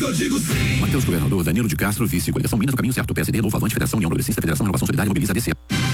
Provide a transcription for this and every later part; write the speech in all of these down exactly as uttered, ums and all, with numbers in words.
eu digo sim. Matheus Governador, Danilo de Castro, vice, coligação Minas, o caminho certo, P S D, Novo Avante, Federação União Progressista, Federação Renovação Solidária, Mobiliza, D C.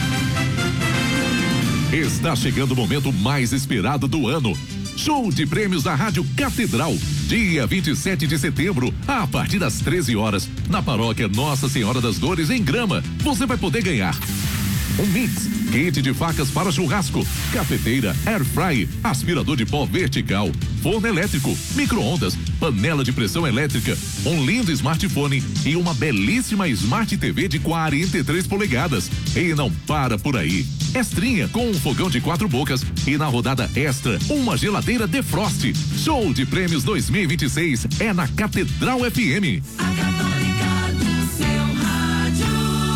Está chegando o momento mais esperado do ano. Show de prêmios da Rádio Catedral, dia vinte e sete de setembro, a partir das treze horas, na paróquia Nossa Senhora das Dores, em Grama. Você vai poder ganhar um mix, kit de facas para churrasco, cafeteira, air fry, aspirador de pó vertical, forno elétrico, micro-ondas, panela de pressão elétrica, um lindo smartphone e uma belíssima Smart T V de quarenta e três polegadas. E não para por aí. Extrinha com um fogão de quatro bocas e na rodada extra, uma geladeira Defrost. Show de prêmios dois mil e vinte e seis é na Catedral F M. A Católica do seu rádio.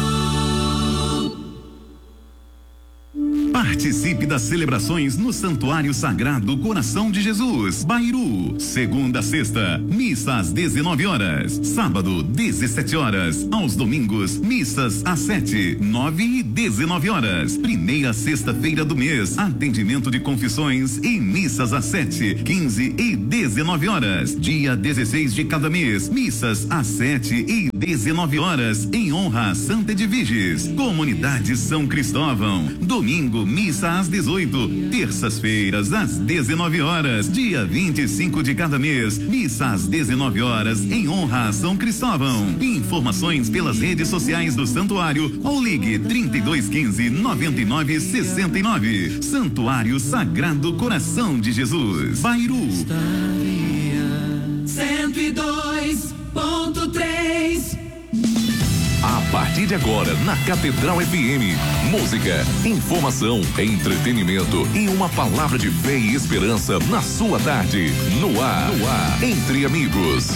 Participe das celebrações no Santuário Sagrado Coração de Jesus, Bairu. Segunda a sexta, missa às dezenove horas. Sábado, dezessete horas. Aos domingos, missas às sete, nove e dezenove horas. Primeira sexta-feira do mês, atendimento de confissões e missas às sete, quinze e dezenove horas. Dia dezesseis de cada mês, missas às sete e dezenove horas, em honra a Santa Edviges. Comunidade São Cristóvão. Domingo, missa às dezoito, terças-feiras às dezenove horas, dia vinte e cinco de cada mês, missa às dezenove horas, em honra a São Cristóvão. Informações pelas redes sociais do Santuário ou ligue trinta e dois quinze, noventa e nove sessenta e nove. Santuário Sagrado Coração de Jesus, Bairu. cento e dois ponto três. A partir de agora, na Catedral F M, música, informação, entretenimento e uma palavra de fé e esperança na sua tarde. No ar, no ar, entre amigos.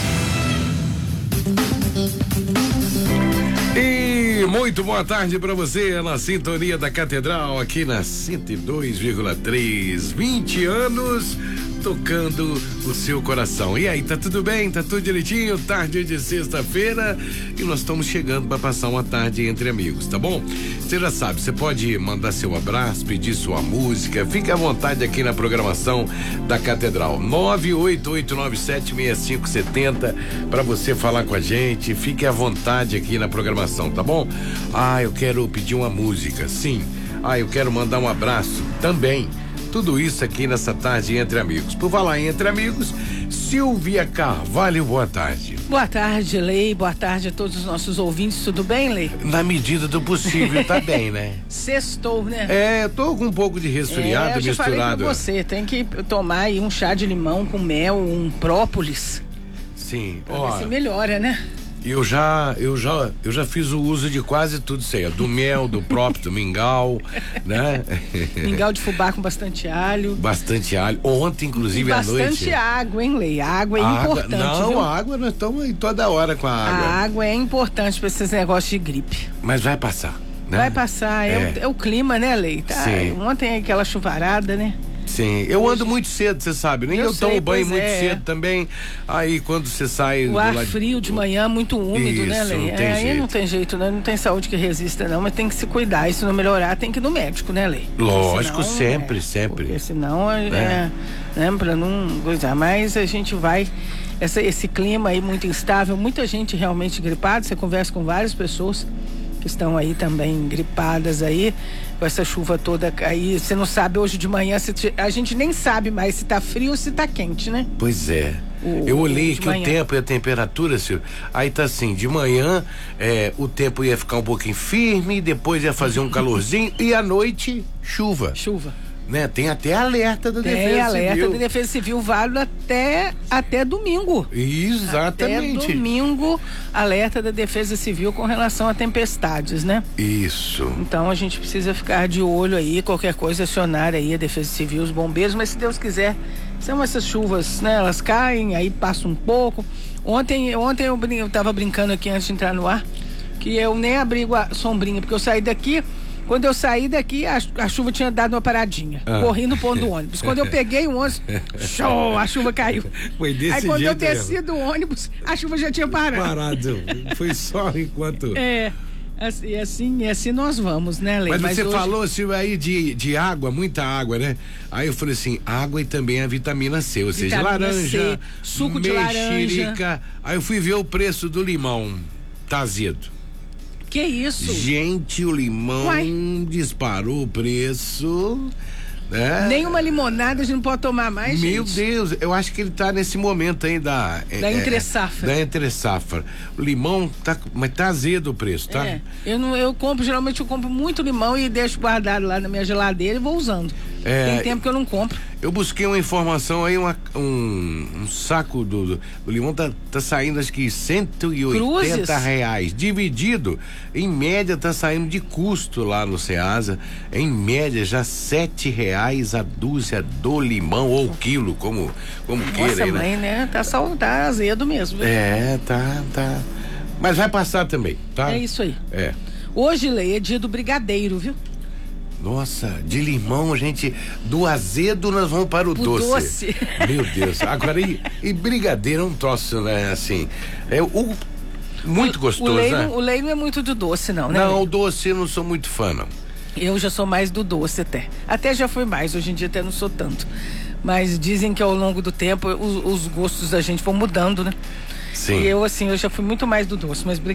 E muito boa tarde para você na sintonia da Catedral, aqui na cento e dois vírgula três. vinte anos tocando o seu coração. E aí, tá tudo bem? Tá tudo direitinho? Tarde de sexta-feira e nós estamos chegando para passar uma tarde entre amigos, tá bom? Você já sabe, você pode mandar seu abraço, pedir sua música, fique à vontade aqui na programação da Catedral. nove oito oito nove sete seis cinco sete zero para você falar com a gente, fique à vontade aqui na programação, tá bom? Ah, eu quero pedir uma música, sim. Ah, eu quero mandar um abraço também. Tudo isso aqui nessa tarde entre amigos. Por falar em entre amigos, Silvia Carvalho, boa tarde. Boa tarde, Lei. Boa tarde a todos os nossos ouvintes. Tudo bem, Lei? Na medida do possível, tá bem, né? Sextou, né? É, tô com um pouco de resfriado, é, eu já misturado. falei com você, tem que tomar aí um chá de limão com mel, um própolis. Sim, pra ó. ver se melhora, né? Eu já, eu já, eu já fiz o uso de quase tudo isso aí, do mel, do próprio, do mingau, né? Mingau de fubá com bastante alho. Bastante alho. Ontem, inclusive, e à noite. Bastante água, hein, Lei? A água é água, importante, não, viu? a água, nós estamos aí toda hora com a água. A água é importante para esses negócios de gripe. Mas vai passar, né? Vai passar, é, É. O, é o clima, né, Lei? Tá, Sim. Ontem aquela chuvarada, né? Sim, eu ando muito cedo, você sabe, nem eu, Eu tomo sei, banho pois muito é. cedo também. Aí quando você sai O do ar lado- frio de manhã, muito úmido, né, Isso, Lei? não tem É, aí jeito. não tem jeito, né? Não tem saúde que resista, não, mas tem que se cuidar. E se não melhorar, tem que ir no médico, né, Lei? Porque Lógico, senão, sempre, é, sempre. Porque senão, é, É. né, pra não coisar. Mas a gente vai, essa, esse clima aí muito instável, muita gente realmente gripada, você conversa com várias pessoas que estão aí também gripadas aí, com essa chuva toda aí, você não sabe hoje de manhã, se, a gente nem sabe mais se tá frio ou se tá quente, né? Pois é. O- eu olhei de aqui o manhã. tempo e a temperatura, Silvio. Aí tá assim, de manhã é, o tempo ia ficar um pouquinho firme, depois ia fazer um calorzinho e à noite, chuva. Chuva. Né? Tem até alerta da Tem Defesa alerta Civil. da Defesa Civil válido até, até domingo. Exatamente. Até domingo, alerta da Defesa Civil com relação a tempestades, né? Isso. Então a gente precisa ficar de olho aí, qualquer coisa, acionar aí a Defesa Civil, os bombeiros, mas se Deus quiser, são essas chuvas, né? Elas caem, aí passa um pouco. Ontem, ontem eu, brin- eu tava brincando aqui antes de entrar no ar, que eu nem abri a sombrinha, porque eu saí daqui. Quando eu saí daqui, a, a chuva tinha dado uma paradinha. Ah. Corri no ponto do ônibus. Quando eu peguei o ônibus, show, a chuva caiu. Foi desse Aí quando eu jeito desci mesmo. do ônibus, a chuva já tinha parado. Parado. Foi só enquanto. É. Assim, assim, assim nós vamos, né, Lei? Mas, Mas você hoje... falou, Silvio, aí de, de água, muita água, né? Aí eu falei assim, água e também a vitamina C, ou seja, Vitamina laranja, C, suco de laranja. mexerica. Aí eu fui ver o preço do limão, tá azedo. Que isso? Gente, o limão Uai. disparou o preço. Né? Nenhuma limonada a gente não pode tomar mais, Meu gente. Deus, eu acho que ele tá nesse momento aí da... Da é, entre-safra. Da entre-safra. O limão tá, mas tá azedo o preço, tá? É, eu não, eu compro, geralmente eu compro muito limão e deixo guardado lá na minha geladeira e vou usando. É, Tem tempo que eu não compro. Eu busquei uma informação aí, uma, um, um saco do, do, do limão tá, tá saindo acho que cento e oitenta Cruzes? reais. Dividido, em média tá saindo de custo lá no Ceasa, em média já sete reais a dúzia do limão ou quilo, como, como queira Nossa, aí, né? mãe, né? Tá, sal, tá azedo mesmo. viu? É, tá, tá. Mas vai passar também, tá? É isso aí. É. Hoje, Lei, é dia do brigadeiro, viu? Nossa, de limão, gente, do azedo nós vamos para o Pro doce. doce. Meu Deus, agora e, e brigadeiro é um troço, né, assim, é o, muito gostoso, o Lei, né? não, o Lei não é muito do doce, não, né? Não, Lei? o doce eu não sou muito fã, não. Eu já sou mais do doce até. Até já fui mais, hoje em dia até não sou tanto. Mas dizem que ao longo do tempo os, os gostos da gente vão mudando, né? Sim. E eu, assim, eu já fui muito mais do doce, mas